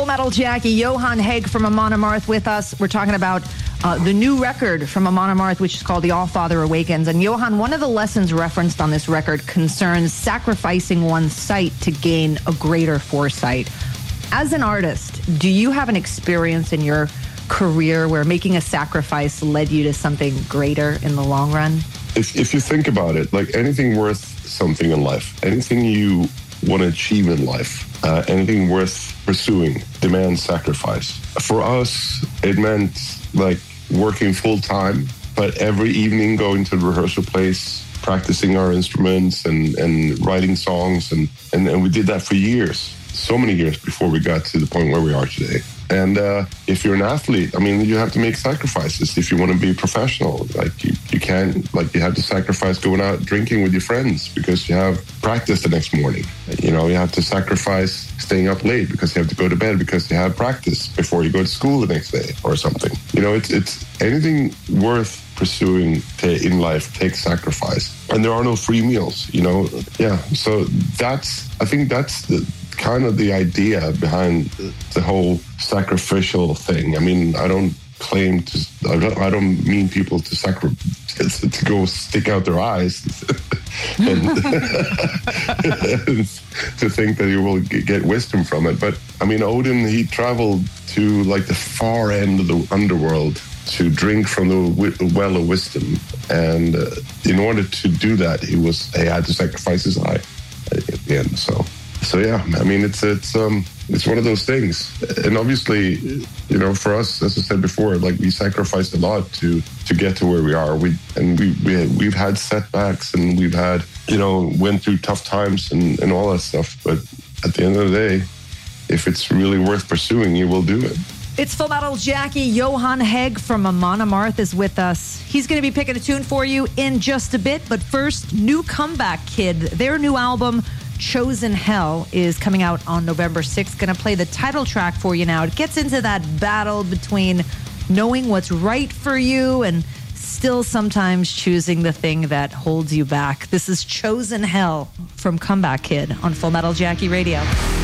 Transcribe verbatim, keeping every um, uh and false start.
Full Metal Jackie, Johan Haig from Amon Amarth with us. We're talking about uh, the new record from Amon Amarth, which is called The All Father Awakens. And Johan, one of the lessons referenced on this record concerns sacrificing one's sight to gain a greater foresight. As an artist, do you have an experience in your career where making a sacrifice led you to something greater in the long run? If, if you think about it, like anything worth something in life, anything you want to achieve in life, uh, anything worth pursuing demands sacrifice. For us, it meant like working full time, but every evening going to the rehearsal place, practicing our instruments and, and writing songs. And, and, and we did that for years, so many years before we got to the point where we are today. And uh, if you're an athlete, I mean, you have to make sacrifices if you want to be professional. Like you, you can't, like you have to sacrifice going out drinking with your friends because you have practice the next morning. You know, you have to sacrifice staying up late because you have to go to bed because you have practice before you go to school the next day or something. You know, it's it's anything worth pursuing in life takes sacrifice. And there are no free meals, you know. Yeah, so that's, I think that's the kind of the idea behind the whole sacrificial thing. I mean, I don't claim to, I don't, I don't mean people to sacri- to, to go stick out their eyes and to think that you will get wisdom from it. But I mean, Odin, he traveled to like the far end of the underworld to drink from the well of wisdom. And uh, in order to do that, he was, he had to sacrifice his eye at the end, so. So yeah, I mean, it's it's um it's one of those things, and obviously, you know, for us, as I said before, like we sacrificed a lot to to get to where we are. We and we, we we've had setbacks, and we've had, you know, went through tough times and, and all that stuff. But at the end of the day, if it's really worth pursuing, you will do it. It's Full Metal Jackie. Johan Haig from Amon Amarth is with us. He's going to be picking a tune for you in just a bit. But first, New Comeback Kid, their new album, Chosen Hell, is coming out on November sixth. Going to play the title track for you now. It gets into that battle between knowing what's right for you and still sometimes choosing the thing that holds you back. This is Chosen Hell from Comeback Kid on Full Metal Jackie Radio.